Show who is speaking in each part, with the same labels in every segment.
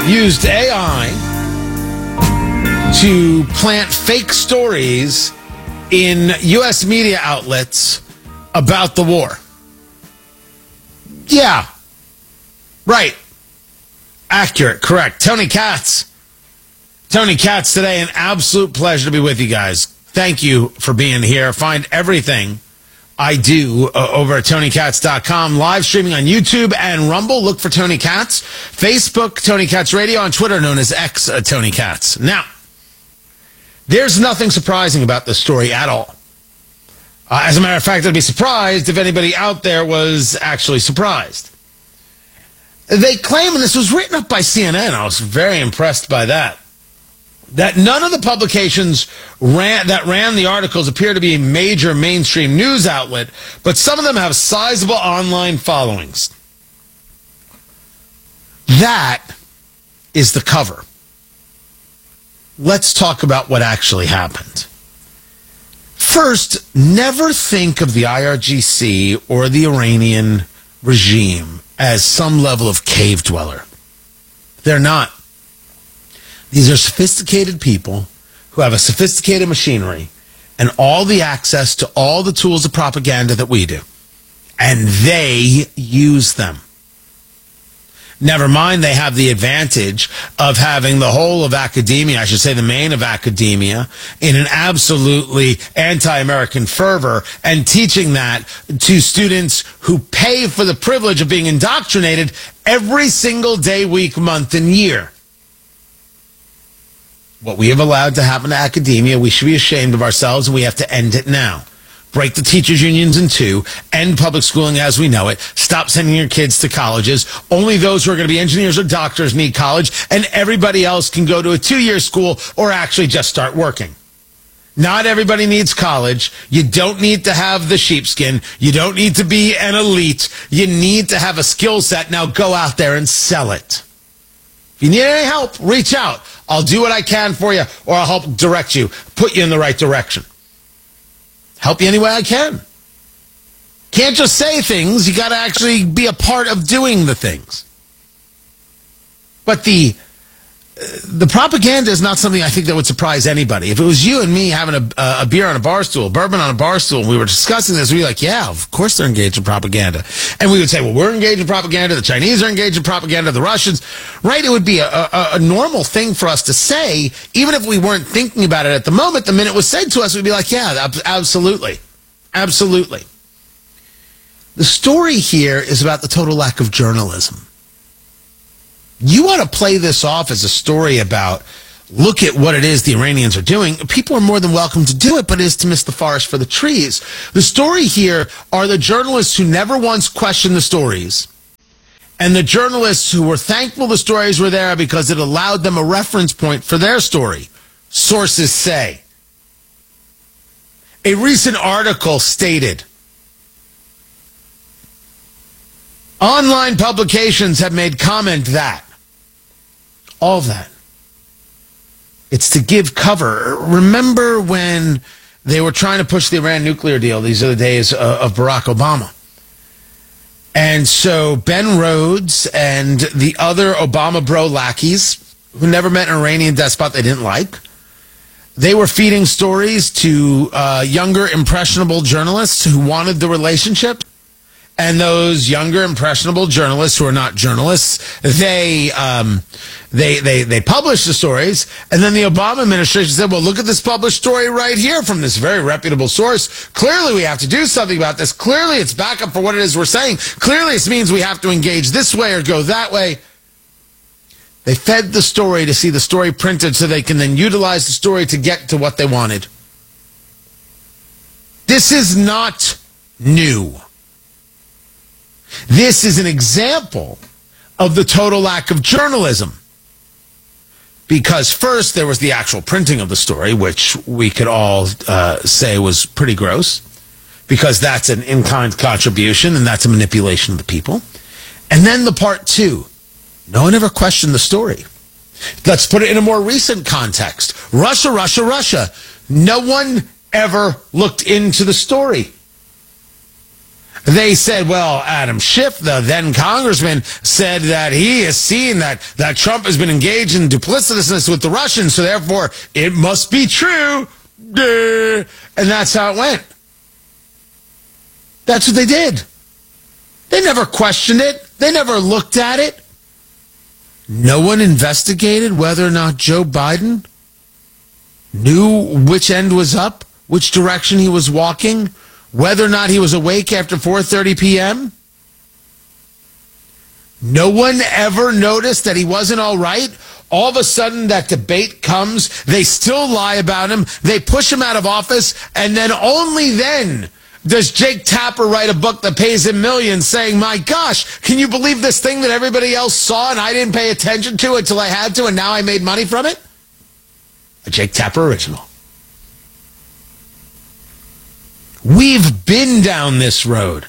Speaker 1: used AI to plant fake stories in U.S. media outlets about the war. Yeah. Right. Accurate. Correct. Tony Katz. Tony Katz today. An absolute pleasure to be with you guys. Thank you for being here. Find everything I do over at TonyKatz.com. Live streaming on YouTube and Rumble. Look for Tony Katz. Facebook, Tony Katz Radio. On Twitter, known as X, Tony Katz. Now, there's nothing surprising about this story at all. As a matter of fact, I'd be surprised if anybody out there was actually surprised. They claim, and this was written up by CNN, I was very impressed by that none of the publications that ran the articles appear to be a major mainstream news outlet, but some of them have sizable online followings. That is the cover. Let's talk about what actually happened. First, never think of the IRGC or the Iranian regime as some level of cave dweller. They're not. These are sophisticated people who have a sophisticated machinery and all the access to all the tools of propaganda that we do. And they use them. Never mind, they have the advantage of having the whole of academia, I should say the main of academia, in an absolutely anti-American fervor and teaching that to students who pay for the privilege of being indoctrinated every single day, week, month, and year. What we have allowed to happen to academia, we should be ashamed of ourselves, and we have to end it now. Break the teachers' unions in two, end public schooling as we know it, stop sending your kids to colleges. Only those who are going to be engineers or doctors need college, and everybody else can go to a 2-year school or actually just start working. Not everybody needs college. You don't need to have the sheepskin. You don't need to be an elite. You need to have a skill set. Now go out there and sell it. If you need any help, reach out. I'll do what I can for you, or I'll help direct you, put you in the right direction. Help you any way I can. Can't just say things. You got to actually be a part of doing the things. But the propaganda is not something I think that would surprise anybody. If it was you and me having a beer on a bar stool, bourbon on a bar stool, and we were discussing this, we'd be like, yeah, of course they're engaged in propaganda. And we would say, well, we're engaged in propaganda, the Chinese are engaged in propaganda, the Russians, right? It would be a normal thing for us to say, even if we weren't thinking about it at the moment. The minute it was said to us, we'd be like, yeah, absolutely. Absolutely. The story here is about the total lack of journalism. You want to play this off as a story about, look at what it is the Iranians are doing. People are more than welcome to do it, but it is to miss the forest for the trees. The story here are the journalists who never once questioned the stories, and the journalists who were thankful the stories were there because it allowed them a reference point for their story. Sources say. A recent article stated, online publications have made comment that. All of that. It's to give cover. Remember when they were trying to push the Iran nuclear deal? These are the days of Barack Obama. And so Ben Rhodes and the other Obama bro lackeys, who never met an Iranian despot they didn't like, they were feeding stories to younger, impressionable journalists who wanted the relationship. And those younger, impressionable journalists who are not journalists, they published the stories, and then the Obama administration said, well, look at this published story right here from this very reputable source. Clearly, we have to do something about this. Clearly, it's backup for what it is we're saying. Clearly, this means we have to engage this way or go that way. They fed the story to see the story printed so they can then utilize the story to get to what they wanted. This is not new. This is an example of the total lack of journalism. Because first, there was the actual printing of the story, which we could all say was pretty gross, because that's an in-kind contribution and that's a manipulation of the people. And then the part two. No one ever questioned the story. Let's put it in a more recent context. Russia, Russia, Russia. No one ever looked into the story. They said, well, Adam Schiff, the then congressman, said that he has seen that Trump has been engaged in duplicitousness with the Russians, so therefore it must be true. And that's how it went. That's what they did. They never questioned it. They never looked at it. No one investigated whether or not Joe Biden knew which end was up, which direction he was walking, whether or not he was awake after 4:30 p.m. No one ever noticed that he wasn't all right. All of a sudden, that debate comes. They still lie about him. They push him out of office. And then only then does Jake Tapper write a book that pays him millions saying, my gosh, can you believe this thing that everybody else saw and I didn't pay attention to until I had to and now I made money from it? A Jake Tapper original. We've been down this road.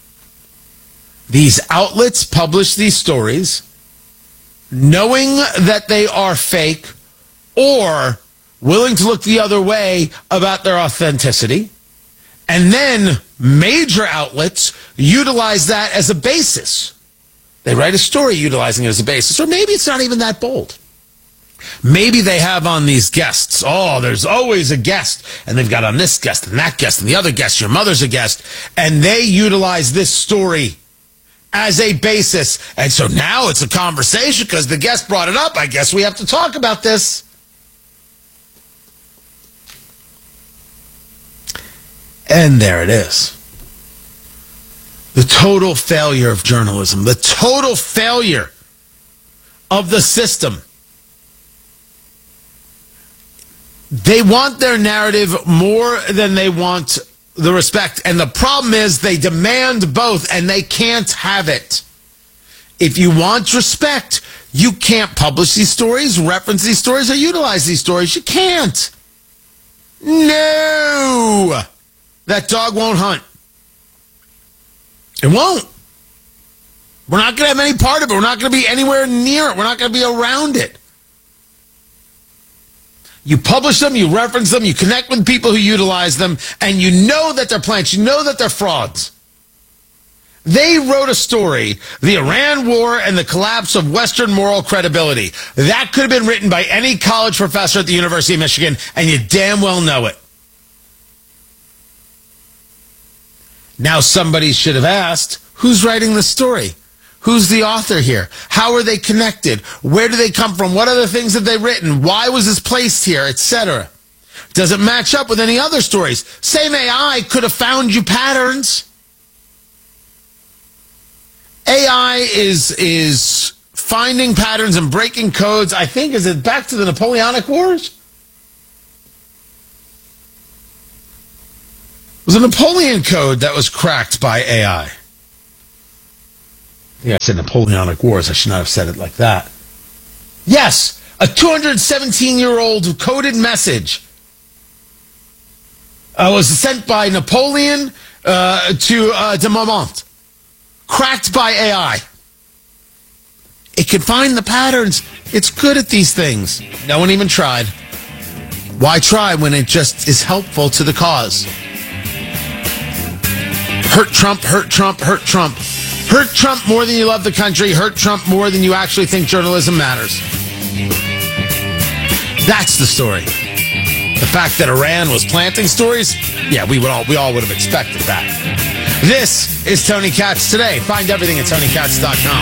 Speaker 1: These outlets publish these stories knowing that they are fake or willing to look the other way about their authenticity. And then major outlets utilize that as a basis. They write a story utilizing it as a basis. Or maybe it's not even that bold. Maybe they have on these guests. Oh, there's always a guest. And they've got on this guest and that guest and the other guest. Your mother's a guest. And they utilize this story as a basis. And so now it's a conversation because the guest brought it up. I guess we have to talk about this. And there it is. The total failure of journalism. The total failure of the system. They want their narrative more than they want the respect. And the problem is they demand both, and they can't have it. If you want respect, you can't publish these stories, reference these stories, or utilize these stories. You can't. No! That dog won't hunt. It won't. We're not going to have any part of it. We're not going to be anywhere near it. We're not going to be around it. You publish them, you reference them, you connect with people who utilize them, and you know that they're plants. You know that they're frauds. They wrote a story, the Iran war and the collapse of Western moral credibility. That could have been written by any college professor at the University of Michigan, and you damn well know it. Now somebody should have asked, who's writing the story? Who's the author here? How are they connected? Where do they come from? What other things have they written? Why was this placed here, etc.? Does it match up with any other stories? Same AI could have found you patterns. AI is finding patterns and breaking codes. I think, is it back to the Napoleonic Wars? It was a Napoleon code that was cracked by AI. Yeah, I said Napoleonic Wars. I should not have said it like that. Yes, a 217-year-old coded message was sent by Napoleon to de Momont. Cracked by AI. It can find the patterns. It's good at these things. No one even tried. Why try when it just is helpful to the cause? Hurt Trump, hurt Trump, hurt Trump. Hurt Trump more than you love the country. Hurt Trump more than you actually think journalism matters. That's the story. The fact that Iran was planting stories, yeah, we all would have expected that. This is Tony Katz Today. Find everything at TonyKatz.com.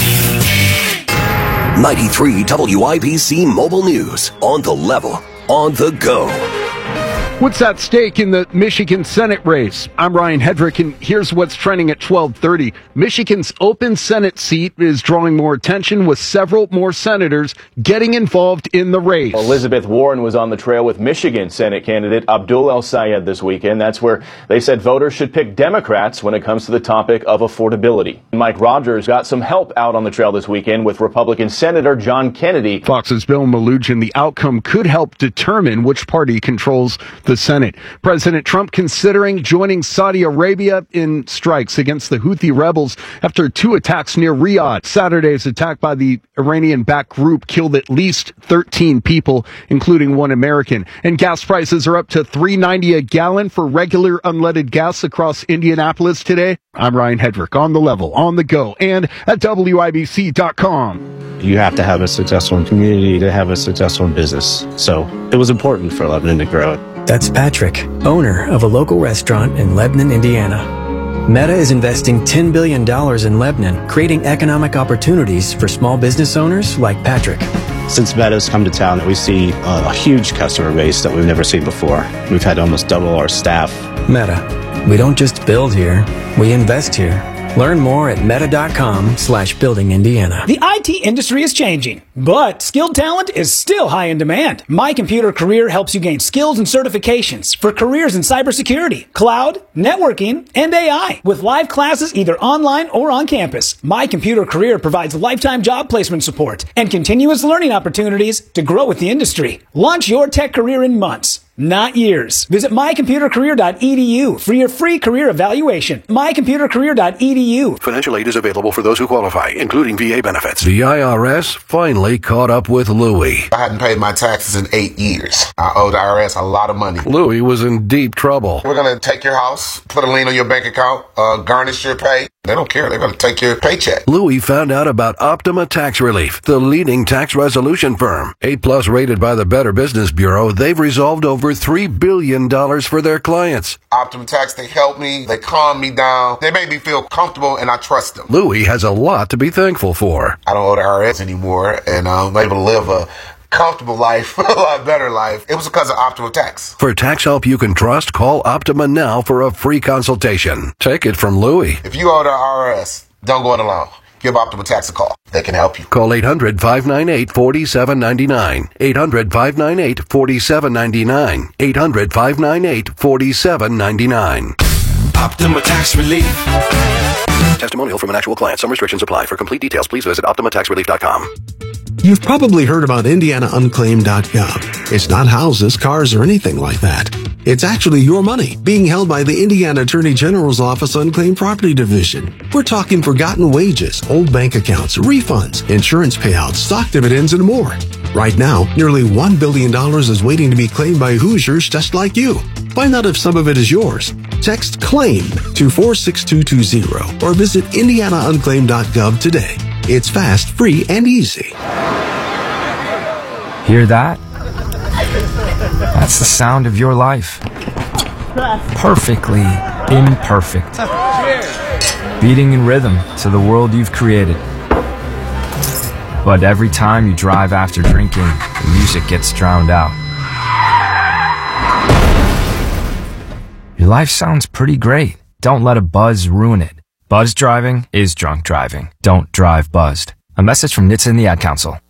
Speaker 2: 93 WIBC Mobile News. On the level, on the go.
Speaker 3: What's at stake in the Michigan Senate race? I'm Ryan Hedrick, and here's what's trending at 12:30. Michigan's open Senate seat is drawing more attention, with several more senators getting involved in the race.
Speaker 4: Elizabeth Warren was on the trail with Michigan Senate candidate Abdul El-Sayed this weekend. That's where they said voters should pick Democrats when it comes to the topic of affordability. Mike Rogers got some help out on the trail this weekend with Republican Senator John Kennedy.
Speaker 3: Fox's Bill Malugin. The outcome could help determine which party controls the Senate. President Trump considering joining Saudi Arabia in strikes against the Houthi rebels after 2 attacks near Riyadh. Saturday's attack by the Iranian-backed group killed at least 13 people, including 1 American. And gas prices are up to $3.90 a gallon for regular unleaded gas across Indianapolis today. I'm Ryan Hedrick, on the level, on the go, and at WIBC.com.
Speaker 5: You have to have a successful community to have a successful business. So it was important for Lebanon to grow it.
Speaker 6: That's Patrick, owner of a local restaurant in Lebanon, Indiana. Meta is investing $10 billion in Lebanon, creating economic opportunities for small business owners like Patrick.
Speaker 5: Since Meta's come to town, we see a huge customer base that we've never seen before. We've had almost double our staff.
Speaker 6: Meta. We don't just build here, we invest here. Learn more at meta.com/building Indiana.
Speaker 7: The IT industry is changing, but skilled talent is still high in demand. My Computer Career helps you gain skills and certifications for careers in cybersecurity, cloud, networking, and AI. With live classes either online or on campus, My Computer Career provides lifetime job placement support and continuous learning opportunities to grow with the industry. Launch your tech career in months, not years. Visit mycomputercareer.edu for your free career evaluation. mycomputercareer.edu.
Speaker 8: Financial aid is available for those who qualify, including VA benefits.
Speaker 9: The IRS finally caught up with Louie.
Speaker 10: I hadn't paid my taxes in 8 years. I owe the IRS a lot of money.
Speaker 9: Louie was in deep trouble.
Speaker 10: We're going to take your house, put a lien on your bank account, garnish your pay. They don't care. They're going to take your paycheck.
Speaker 9: Louie found out about Optima Tax Relief, the leading tax resolution firm. 8+ rated by the Better Business Bureau, they've resolved over $3 billion for their clients.
Speaker 10: Optima Tax, they help me. They calm me down. They make me feel comfortable, and I trust them.
Speaker 9: Louie has a lot to be thankful for.
Speaker 10: I don't owe the IRS anymore, and I'm able to live a comfortable life, a lot better life. It was because of Optima Tax.
Speaker 9: For tax help you can trust, call Optima now for a free consultation. Take it from Louie.
Speaker 10: If you owe the IRS, don't go it alone. Give Optima Tax a call. They can help you.
Speaker 9: Call 800-598-4799. 800-598-4799. 800-598-4799.
Speaker 8: Optima Tax Relief. Testimonial from an actual client. Some restrictions apply. For complete details, please visit OptimaTaxRelief.com.
Speaker 11: You've probably heard about IndianaUnclaimed.gov. It's not houses, cars, or anything like that. It's actually your money being held by the Indiana Attorney General's Office Unclaimed Property Division. We're talking forgotten wages, old bank accounts, refunds, insurance payouts, stock dividends, and more. Right now, nearly $1 billion is waiting to be claimed by Hoosiers just like you. Find out if some of it is yours. Text CLAIM to 46220 or visit IndianaUnclaimed.gov today. It's fast, free, and easy.
Speaker 12: Hear that? That's the sound of your life. Perfectly imperfect. Beating in rhythm to the world you've created. But every time you drive after drinking, the music gets drowned out. Your life sounds pretty great. Don't let a buzz ruin it. Buzz driving is drunk driving. Don't drive buzzed. A message from NHTSA and the Ad Council.